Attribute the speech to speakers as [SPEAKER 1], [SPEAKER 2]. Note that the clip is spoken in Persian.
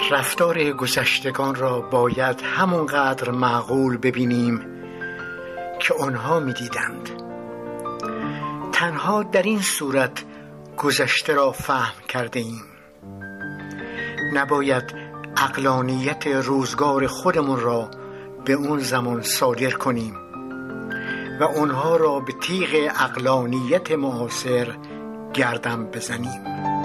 [SPEAKER 1] رفتار گذشتگان را باید همونقدر معقول ببینیم که آنها می‌دیدند. تنها در این صورت گذشته را فهم کرده ایم. نباید عقلانیت روزگار خودمون را به اون زمان صادر کنیم و اونها را به تیغ عقلانیت معاصر گردن بزنیم.